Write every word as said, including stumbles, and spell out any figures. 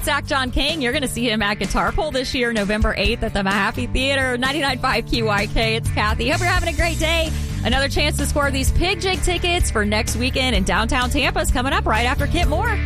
Zach John King. You're going to see him at Guitar Pull this year, November eighth at the Mahaffey Theater, ninety-nine point five Q Y K. It's Kathy. Hope you're having a great day. Another chance to score these Pig Jig tickets for next weekend in downtown Tampa is coming up right after Kent Moore.